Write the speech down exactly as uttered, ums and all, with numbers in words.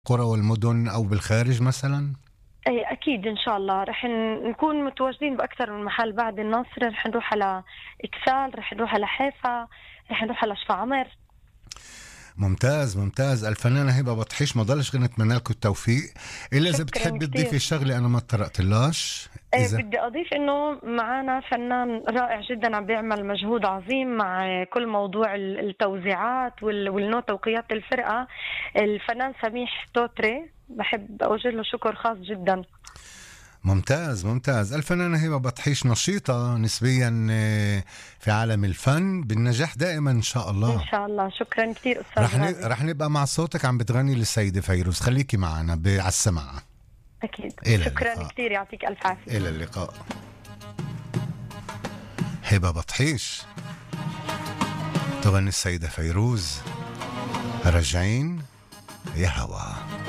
القرى والمدن أو بالخارج مثلا؟ اي اكيد ان شاء الله رح ن- نكون متواجدين باكثر من محل بعد الناصر. رح نروح على اكسال، رح نروح على حيفا، رح نروح على شفا عمر. ممتاز ممتاز. الفنانة هبة بطحيش، ما ضلش غير نتمنى لكم التوفيق. إلا إذا شكرا بتحب تضيفي كثير. الشغلة أنا ما اتطرقتلاش. إيه، إذا بدي أضيف إنه معنا فنان رائع جدا عم بيعمل مجهود عظيم مع كل موضوع ال- التوزيعات وال- والنوتة وقيادة الفرقة. الفنان سميح توتري، بحب أوجه له شكر خاص جدا. ممتاز ممتاز. الفنانة هبة بطحيش نشيطة نسبيا آه، في عالم الفن، بالنجاح دائما إن شاء إن الله. شاء الله. شكرا كثير أستاذ رح ن... غازي. رح نبقى مع صوتك عم بتغني للسيدة فيروز، خليكي معنا ب... على السماعة. أكيد. إلى شكرا اللقاء. كثير، يعطيك ألف عافية. إلى اللقاء. هبة بطحيش تغني السيدة فيروز، راجعين يا هوا.